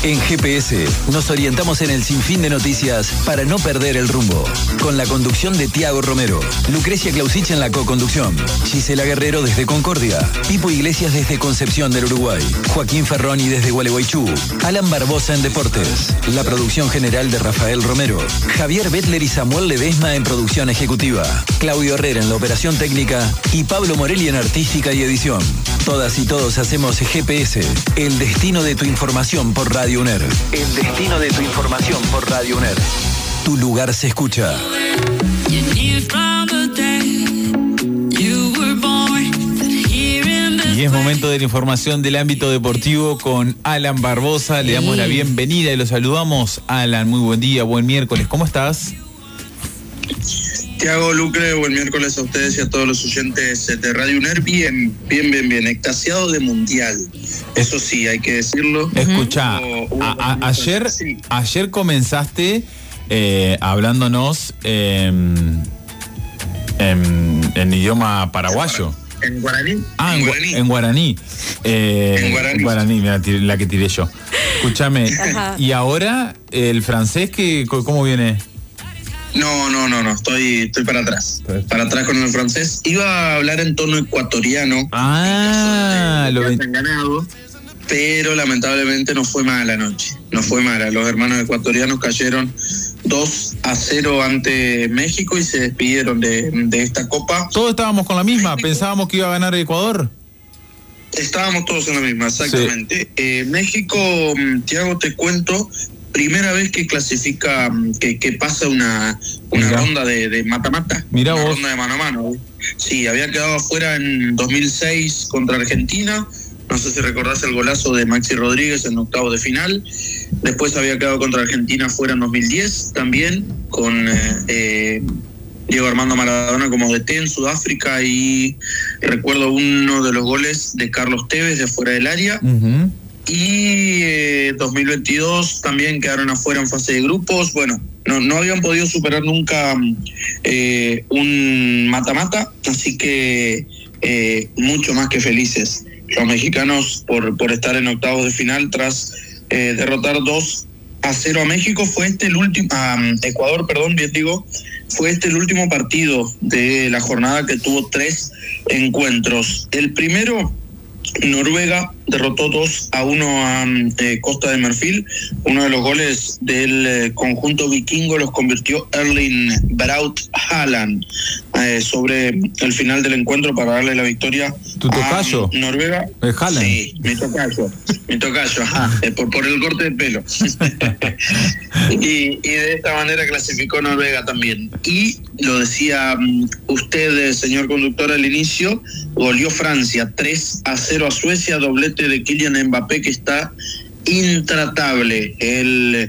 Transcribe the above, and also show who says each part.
Speaker 1: En GPS nos orientamos en el sinfín de noticias para no perder el rumbo. Con la conducción de Tiago Romero, Lucrecia Clausich en la co-conducción, Gisela Guerrero desde Concordia, Pipo Iglesias desde Concepción del Uruguay, Joaquín Ferroni desde Gualeguaychú, Alan Barbosa en Deportes, la producción general de Rafael Romero, Javier Bettler y Samuel Ledesma en producción ejecutiva, Claudio Herrera en la operación técnica y Pablo Morelli en artística y edición. Todas y todos hacemos GPS, el destino de tu información por Radio UNER. El destino de tu información por Radio UNER. Tu lugar se escucha.
Speaker 2: Y es momento de la información del ámbito deportivo con Alan Barbosa. Le damos la bienvenida y lo saludamos. Alan, muy buen día, buen miércoles. ¿Cómo estás?
Speaker 3: Tiago, Lucre, buen miércoles a ustedes y a todos los oyentes de Radio UNER. Bien, extasiado de mundial. Eso sí, hay que decirlo.
Speaker 2: Escuchá, ayer comenzaste hablándonos en idioma paraguayo.
Speaker 3: ¿En guaraní?
Speaker 2: En guaraní. En guaraní, mira, la que tiré yo. Escúchame, ¿y ahora el francés cómo viene?
Speaker 3: No, estoy para atrás. Para atrás con el francés. Iba a hablar en tono ecuatoriano.
Speaker 2: Lo
Speaker 3: han ganado, pero lamentablemente no fue mala la noche. No fue mala. Los hermanos ecuatorianos cayeron 2-0 ante México y se despidieron de esta copa.
Speaker 2: Todos estábamos con la misma. México. Pensábamos que iba a ganar Ecuador.
Speaker 3: Estábamos todos en la misma, exactamente. Sí. México, Tiago, te cuento, primera vez que clasifica, que pasa una ronda de mata-mata.
Speaker 2: Mirá
Speaker 3: una
Speaker 2: vos.
Speaker 3: Ronda de mano a mano. Sí, había quedado afuera en 2006 contra Argentina. No sé si recordás el golazo de Maxi Rodríguez en octavos de final. Después había quedado contra Argentina fuera en 2010, también con Diego Armando Maradona como DT en Sudáfrica, y recuerdo uno de los goles de Carlos Tevez de fuera del área.
Speaker 2: Uh-huh.
Speaker 3: Y 2022 también quedaron afuera en fase de grupos. Bueno, no habían podido superar nunca un mata-mata, así que mucho más que felices los mexicanos por estar en octavos de final tras derrotar 2-0 a México. Fue el último Ecuador, fue el último partido de la jornada, que tuvo 3 encuentros. El primero, Noruega derrotó 2-1 a Costa de Marfil. Uno de los goles del conjunto vikingo los convirtió Erling Braut Haaland sobre el final del encuentro para darle la victoria
Speaker 2: ¿Tu tocayo?
Speaker 3: A Noruega.
Speaker 2: Haaland.
Speaker 3: Sí, mi tocayo, por el corte de pelo. y de esta manera clasificó Noruega también. Y lo decía usted, señor conductor, al inicio, goleó Francia 3-0 a Suecia, doblete de Kylian Mbappé, que está intratable. El